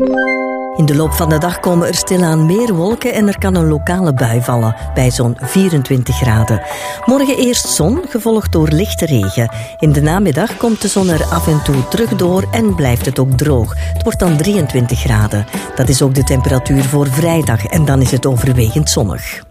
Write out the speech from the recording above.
In de loop van de dag komen er stilaan meer wolken en er kan een lokale bui vallen, bij zo'n 24 graden. Morgen eerst zon, gevolgd door lichte regen. In de namiddag komt de zon er af en toe terug door en blijft het ook droog. Het wordt dan 23 graden. Dat is ook de temperatuur voor vrijdag en dan is het overwegend zonnig.